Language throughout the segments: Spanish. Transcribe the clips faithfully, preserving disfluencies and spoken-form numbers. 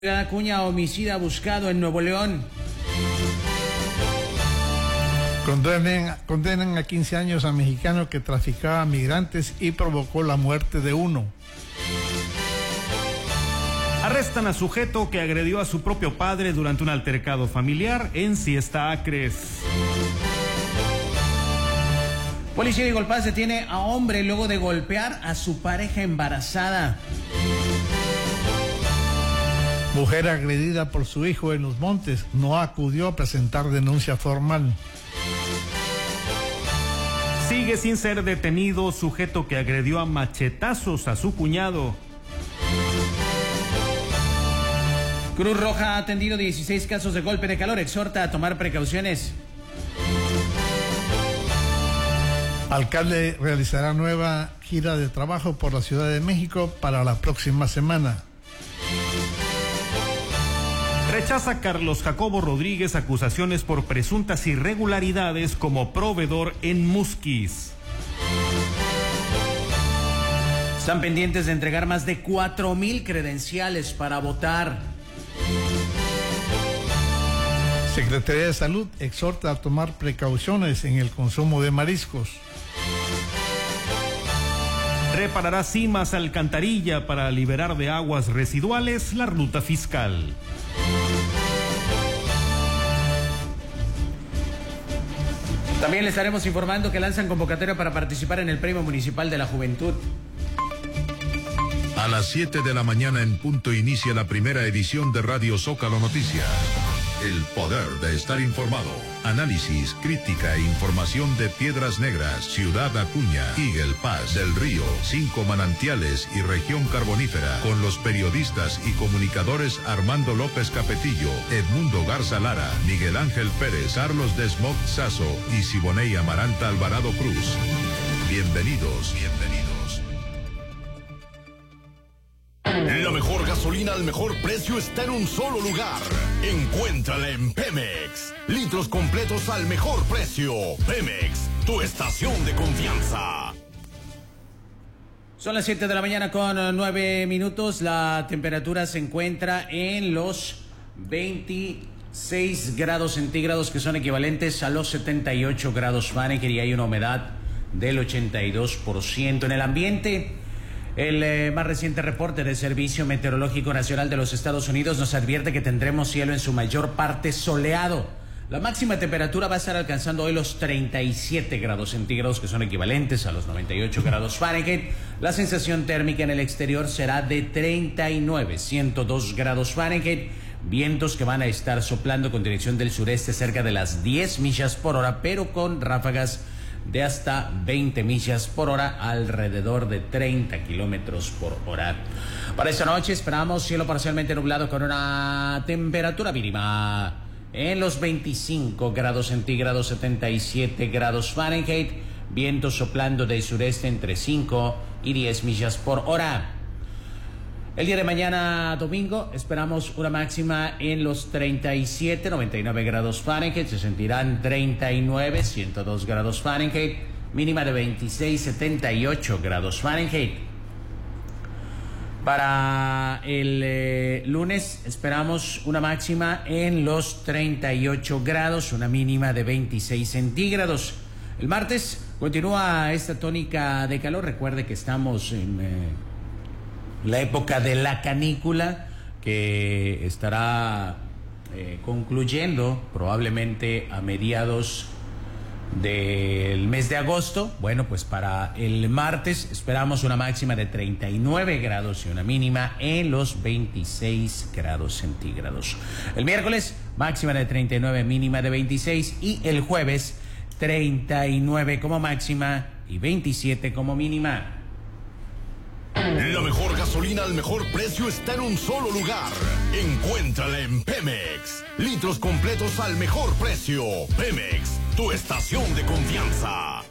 Acuña, homicida buscado en Nuevo León. Condenan, condenan a quince años a mexicano que traficaba migrantes y provocó la muerte de uno. Arrestan a sujeto que agredió a su propio padre durante un altercado familiar en Siesta Acres. Policía de Golpaz detiene a hombre luego de golpear a su pareja embarazada. Mujer agredida por su hijo en Los Montes no acudió a presentar denuncia formal. Sigue sin ser detenido sujeto que agredió a machetazos a su cuñado. Cruz Roja ha atendido dieciséis casos de golpe de calor, exhorta a tomar precauciones. Alcalde realizará nueva gira de trabajo por la Ciudad de México para la próxima semana. Rechaza Carlos Jacobo Rodríguez acusaciones por presuntas irregularidades como proveedor en Musquis. Están pendientes de entregar más de cuatro mil credenciales para votar. Secretaría de Salud exhorta a tomar precauciones en el consumo de mariscos. Reparará Cimas Alcantarilla para liberar de aguas residuales la ruta fiscal. También le estaremos informando que lanzan convocatoria para participar en el Premio Municipal de la Juventud. A las siete de la mañana en punto inicia la primera edición de Radio Zócalo Noticias. El poder de estar informado. Análisis, crítica e información de Piedras Negras, Ciudad Acuña, Eagle Pass, Del Río, Cinco Manantiales y Región Carbonífera. Con los periodistas y comunicadores Armando López Capetillo, Edmundo Garza Lara, Miguel Ángel Pérez, Carlos Desmog Sazo y Siboney Amaranta Alvarado Cruz. Bienvenidos, bienvenidos. La mejor gasolina al mejor precio está en un solo lugar. Encuéntrala en Pemex. Litros completos al mejor precio. Pemex, tu estación de confianza. Son las siete de la mañana con nueve minutos. La temperatura se encuentra en los veintiséis grados centígrados, que son equivalentes a los setenta y ocho grados Fahrenheit, y hay una humedad del ochenta y dos por ciento en el ambiente. El eh, más reciente reporte del Servicio Meteorológico Nacional de los Estados Unidos nos advierte que tendremos cielo en su mayor parte soleado. La máxima temperatura va a estar alcanzando hoy los treinta y siete grados centígrados, que son equivalentes a los noventa y ocho grados Fahrenheit. La sensación térmica en el exterior será de treinta y nueve, ciento dos grados Fahrenheit. Vientos que van a estar soplando con dirección del sureste cerca de las diez millas por hora, pero con ráfagas de hasta veinte millas por hora, alrededor de treinta kilómetros por hora. Para esta noche esperamos cielo parcialmente nublado con una temperatura mínima en los veinticinco grados centígrados, setenta y siete grados Fahrenheit, vientos soplando del sureste entre cinco y diez millas por hora. El día de mañana, domingo, esperamos una máxima en los treinta y siete, noventa y nueve grados Fahrenheit, se sentirán treinta y nueve, ciento dos grados Fahrenheit, mínima de veintiséis, setenta y ocho grados Fahrenheit. Para el eh, lunes esperamos una máxima en los treinta y ocho grados, una mínima de veintiséis centígrados. El martes continúa esta tónica de calor. Recuerde que estamos en Eh, la época de la canícula, que estará eh, concluyendo probablemente a mediados del mes de agosto. Bueno, pues para el martes esperamos una máxima de treinta y nueve grados y una mínima en los veintiséis grados centígrados. El miércoles, máxima de treinta y nueve, mínima de veintiséis, y el jueves, treinta y nueve como máxima y veintisiete como mínima. La mejor gasolina al mejor precio está en un solo lugar. Encuéntrala en Pemex. Litros completos al mejor precio. Pemex, tu estación de confianza.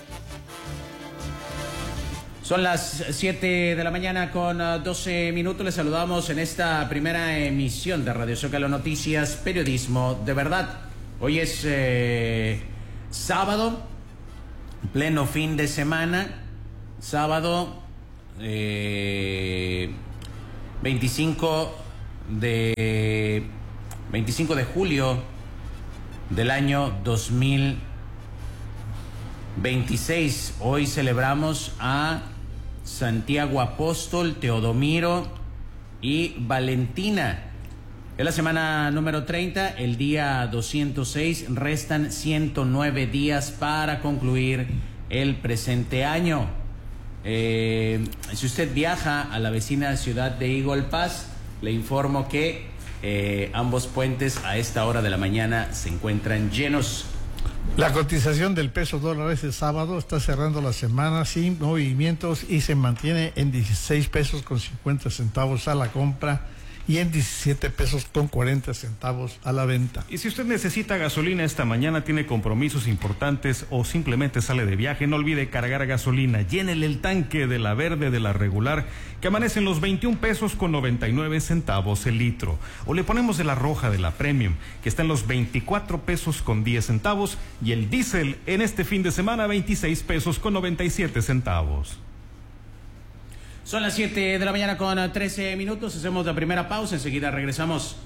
Son las siete de la mañana con doce minutos. Les saludamos en esta primera emisión de Radio Zócalo Noticias, periodismo de verdad. Hoy es eh, sábado, pleno fin de semana. Sábado Eh, veinticinco de veinticinco de julio del año dos mil veintiséis. Hoy celebramos a Santiago Apóstol, Teodomiro y Valentina. Es la semana número treinta, el día doscientos seis. Restan ciento nueve días para concluir el presente año. Eh, si usted viaja a la vecina ciudad de Eagle Pass, le informo que eh, ambos puentes a esta hora de la mañana se encuentran llenos. La cotización del peso dólar este sábado está cerrando la semana sin movimientos y se mantiene en dieciséis pesos con cincuenta centavos a la compra y en diecisiete pesos con cuarenta centavos a la venta. Y si usted necesita gasolina esta mañana, tiene compromisos importantes o simplemente sale de viaje, no olvide cargar gasolina. Llénele el tanque de la verde de la regular, que amanece en los veintiún pesos con noventa y nueve centavos el litro. O le ponemos de la roja de la premium, que está en los veinticuatro pesos con diez centavos, y el diésel en este fin de semana veintiséis pesos con noventa y siete centavos. Son las siete de la mañana con trece minutos. Hacemos la primera pausa. Enseguida regresamos.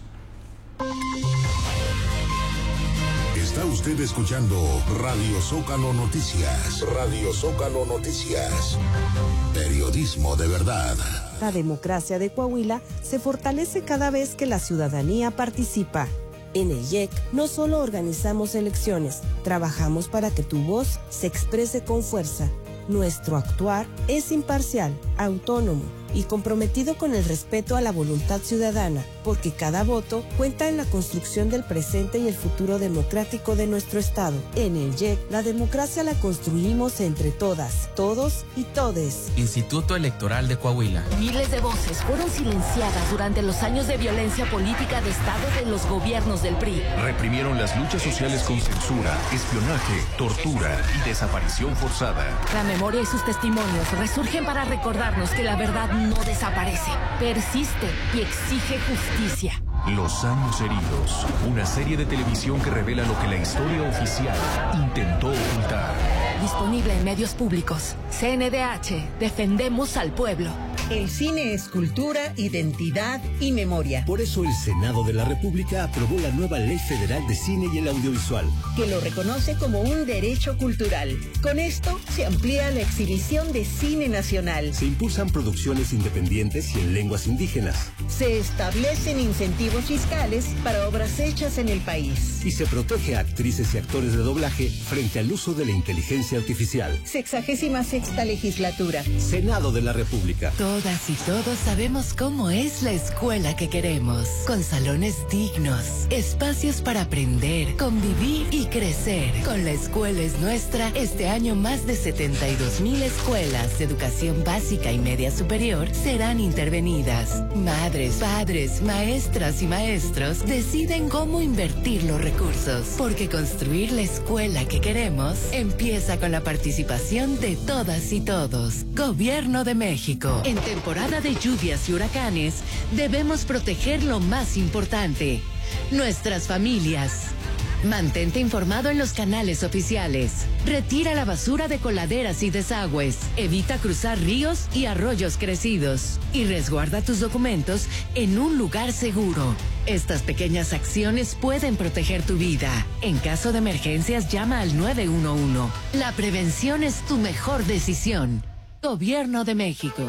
Está usted escuchando Radio Zócalo Noticias. Radio Zócalo Noticias. Periodismo de verdad. La democracia de Coahuila se fortalece cada vez que la ciudadanía participa. En el I E C no solo organizamos elecciones, trabajamos para que tu voz se exprese con fuerza. Nuestro actuar es imparcial, autónomo y comprometido con el respeto a la voluntad ciudadana, porque cada voto cuenta en la construcción del presente y el futuro democrático de nuestro Estado. En el I E C, la democracia la construimos entre todas, todos y todes. Instituto Electoral de Coahuila. Miles de voces fueron silenciadas durante los años de violencia política de Estado de los gobiernos del P R I. Reprimieron las luchas sociales con censura, espionaje, tortura y desaparición forzada. La memoria y sus testimonios resurgen para recordarnos que la verdad no desaparece, persiste y exige justicia. Los años heridos, una serie de televisión que revela lo que la historia oficial intentó ocultar. Disponible en medios públicos. C N D H, defendemos al pueblo. El cine es cultura, identidad y memoria. Por eso el Senado de la República aprobó la nueva Ley Federal de Cine y el Audiovisual, que lo reconoce como un derecho cultural. Con esto se amplía la exhibición de cine nacional. Se impulsan producciones independientes y en lenguas indígenas. Se establecen incentivos fiscales para obras hechas en el país. Y se protege a actrices y actores de doblaje frente al uso de la inteligencia artificial. Sexagésima sexta legislatura. Senado de la República. Todas y todos sabemos cómo es la escuela que queremos, con salones dignos, espacios para aprender, convivir y crecer. Con La Escuela es Nuestra, este año más de setenta y dos mil escuelas de educación básica y media superior serán intervenidas. Madres, padres, maestras y maestros deciden cómo invertir los recursos, porque construir la escuela que queremos empieza con la participación de todas y todos. Gobierno de México. En temporada de lluvias y huracanes, debemos proteger lo más importante, nuestras familias. Mantente informado en los canales oficiales. Retira la basura de coladeras y desagües. Evita cruzar ríos y arroyos crecidos. Y resguarda tus documentos en un lugar seguro. Estas pequeñas acciones pueden proteger tu vida. En caso de emergencias, llama al nueve uno uno. La prevención es tu mejor decisión. Gobierno de México.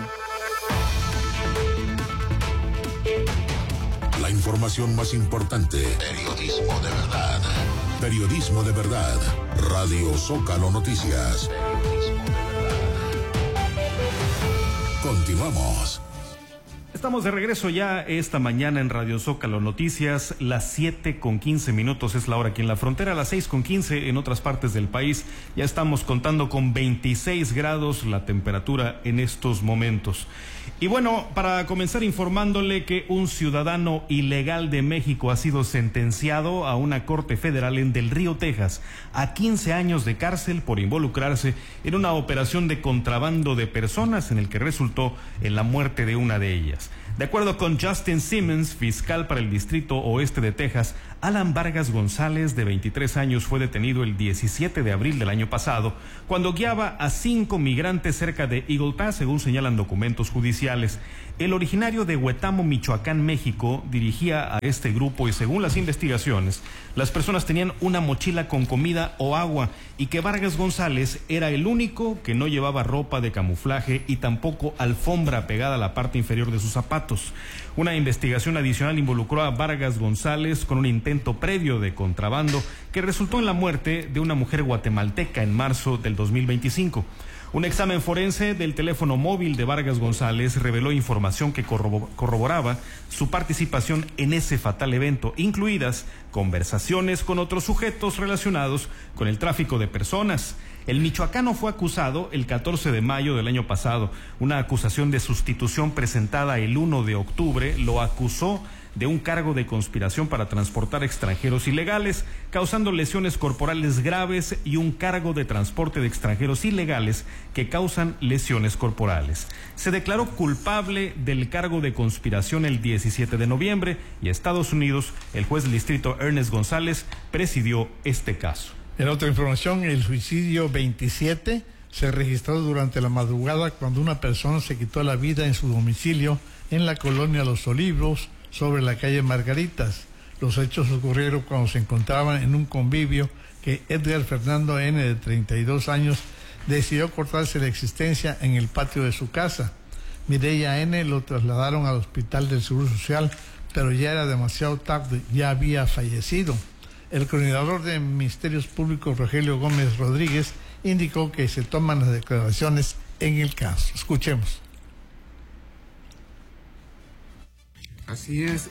La información más importante. Periodismo de verdad. Periodismo de verdad. Radio Zócalo Noticias. Continuamos. Estamos de regreso ya esta mañana en Radio Zócalo Noticias. Las siete con quince minutos es la hora aquí en la frontera, las seis con quince en otras partes del país. Ya estamos contando con veintiséis grados la temperatura en estos momentos. Y bueno, para comenzar informándole que un ciudadano ilegal de México ha sido sentenciado a una corte federal en Del Río, Texas, a quince años de cárcel por involucrarse en una operación de contrabando de personas en el que resultó en la muerte de una de ellas. De acuerdo con Justin Simmons, fiscal para el Distrito Oeste de Texas, Alan Vargas González, de veintitrés años, fue detenido el diecisiete de abril del año pasado cuando guiaba a cinco migrantes cerca de Eagle Pass, según señalan documentos judiciales. El originario de Huetamo, Michoacán, México, dirigía a este grupo y, según las investigaciones, las personas tenían una mochila con comida o agua y que Vargas González era el único que no llevaba ropa de camuflaje y tampoco alfombra pegada a la parte inferior de sus zapatos. Una investigación adicional involucró a Vargas González con un intento previo de contrabando que resultó en la muerte de una mujer guatemalteca en marzo del dos mil veinticinco. Un examen forense del teléfono móvil de Vargas González reveló información que corroboraba su participación en ese fatal evento, incluidas conversaciones con otros sujetos relacionados con el tráfico de personas. El michoacano fue acusado el catorce de mayo del año pasado. Una acusación de sustitución presentada el uno de octubre lo acusó de un cargo de conspiración para transportar extranjeros ilegales, causando lesiones corporales graves, y un cargo de transporte de extranjeros ilegales que causan lesiones corporales. Se declaró culpable del cargo de conspiración el diecisiete de noviembre y Estados Unidos, el juez del distrito Ernest González, presidió este caso. En otra información, el suicidio veintisiete se registró durante la madrugada cuando una persona se quitó la vida en su domicilio en la colonia Los Olivos, sobre la calle Margaritas. Los hechos ocurrieron cuando se encontraban en un convivio que Edgar Fernando N., de treinta y dos años, decidió cortarse la existencia en el patio de su casa. Mireya N. lo trasladaron al hospital del Seguro Social, pero ya era demasiado tarde, ya había fallecido. El coordinador de Ministerios Públicos, Rogelio Gómez Rodríguez, indicó que se toman las declaraciones en el caso. Escuchemos. Así es.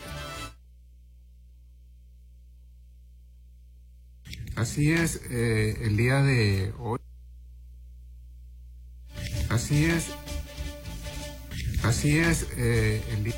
Así es, eh, el día de hoy. Así es. Así es, eh, el día.